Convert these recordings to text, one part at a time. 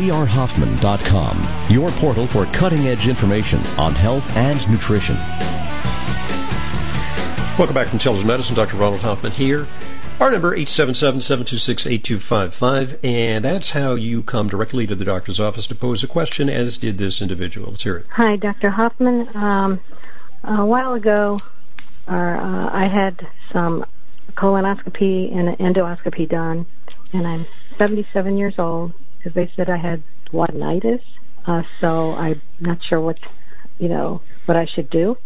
drhoffman.com, your portal for cutting-edge information on health and nutrition. Welcome back to Intelligent Medicine. Dr. Ronald Hoffman here. Our number, 877-726-8255, and that's how you come directly to the doctor's office to pose a question, as did this individual. Let's hear it. Hi, Dr. Hoffman. A while ago, I had some colonoscopy and an endoscopy done, and I'm 77 years old, because they said I had duodenitis, so I'm not sure what I should do.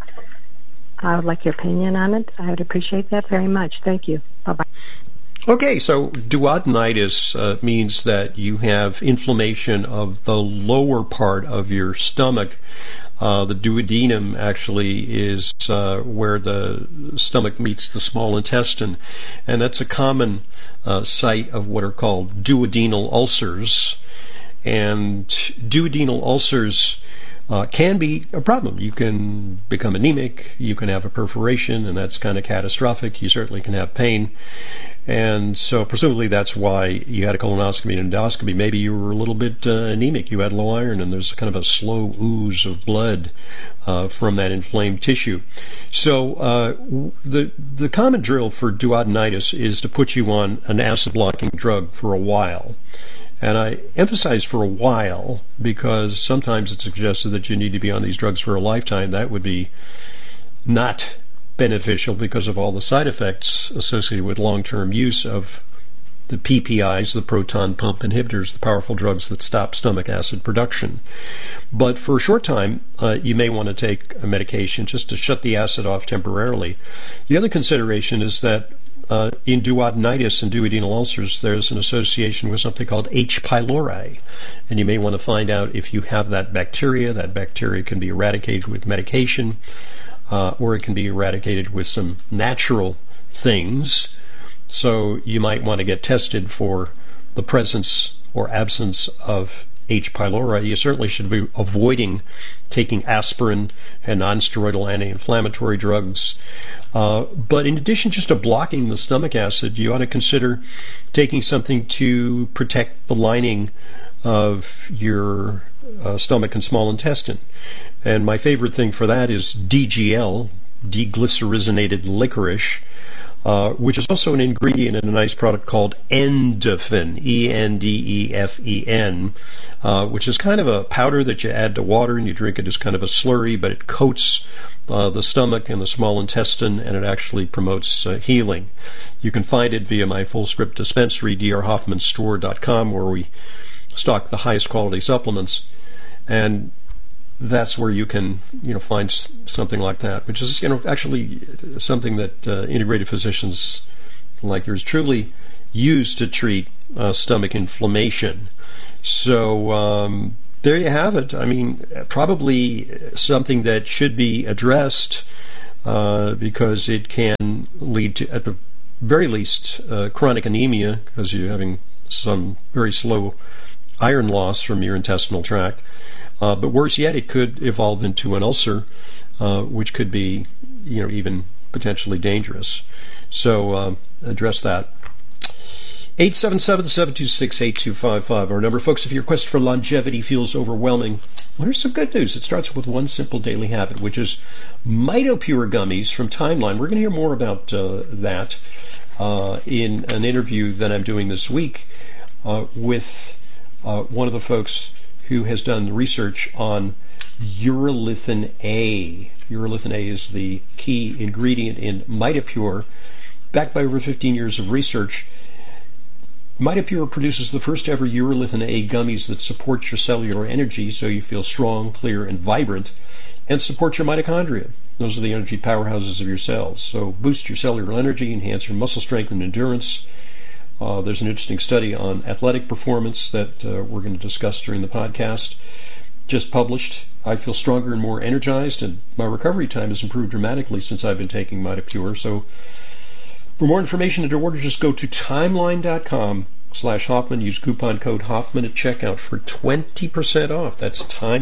I would like your opinion on it. I would appreciate that very much. Thank you. Bye-bye. Okay, so duodenitis means that you have inflammation of the lower part of your stomach. The duodenum actually is where the stomach meets the small intestine, and that's a common site of what are called duodenal ulcers. And duodenal ulcers can be a problem. You can become anemic, you can have a perforation, and that's kind of catastrophic. You certainly can have pain. And so presumably that's why you had a colonoscopy and endoscopy. Maybe you were a little bit anemic, you had low iron, and there's kind of a slow ooze of blood from that inflamed tissue. So the common drill for duodenitis is to put you on an acid-blocking drug for a while. And I emphasize for a while because sometimes it's suggested that you need to be on these drugs for a lifetime. That would be not beneficial because of all the side effects associated with long-term use of the PPIs, the proton pump inhibitors, the powerful drugs that stop stomach acid production. But for a short time, you may want to take a medication just to shut the acid off temporarily. The other consideration is that in duodenitis and duodenal ulcers, there's an association with something called H. pylori, and you may want to find out if you have that bacteria. That bacteria can be eradicated with medication, or it can be eradicated with some natural things. So you might want to get tested for the presence or absence of H. pylori. You certainly should be avoiding taking aspirin and nonsteroidal anti-inflammatory drugs. But in addition just to blocking the stomach acid, you ought to consider taking something to protect the lining of your stomach and small intestine. And my favorite thing for that is DGL, deglycerinated licorice, which is also an ingredient in a nice product called Endefen, Endefen, which is kind of a powder that you add to water and you drink it as kind of a slurry, but it coats the stomach and the small intestine, and it actually promotes healing. You can find it via my full script dispensary, drhoffmanstore.com, where we stock the highest quality supplements, and that's where you can find something like that, which is actually something that integrated physicians like yours truly use to treat stomach inflammation. So there you have it. I mean, probably something that should be addressed because it can lead to, at the very least, chronic anemia, because you're having some very slow iron loss from your intestinal tract. But worse yet, it could evolve into an ulcer, which could be, even potentially dangerous. So address that. 877-726-8255, our number. Folks, if your quest for longevity feels overwhelming, well, here's some good news. It starts with one simple daily habit, which is MitoPure gummies from Timeline. We're going to hear more about that in an interview that I'm doing this week with one of the folks who has done research on urolithin A. Urolithin A is the key ingredient in MitoPure, backed by over 15 years of research. MitoPure produces the first ever urolithin A gummies that support your cellular energy so you feel strong, clear, and vibrant, and support your mitochondria. Those are the energy powerhouses of your cells. So boost your cellular energy, enhance your muscle strength and endurance. There's an interesting study on athletic performance that we're going to discuss during the podcast. Just published. I feel stronger and more energized, and my recovery time has improved dramatically since I've been taking MitoPure. So for more information and to order, just go to timeline.com/Hoffman. Use coupon code Hoffman at checkout for 20% off. That's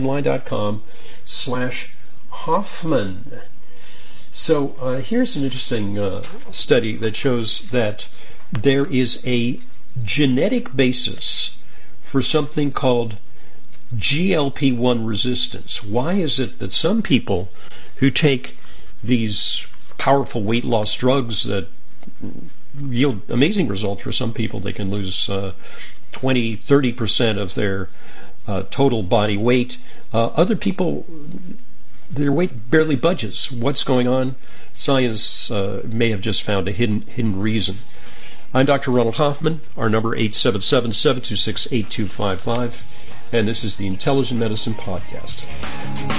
timeline.com/Hoffman. So here's an interesting study that shows that there is a genetic basis for something called GLP-1 resistance. Why is it that some people who take these powerful weight loss drugs that yield amazing results for some people, they can lose 20-30% of their total body weight. Other people, their weight barely budges. What's going on? Science may have just found a hidden reason. I'm Dr. Ronald Hoffman. Our number 877-726-8255. And this is the Intelligent Medicine Podcast.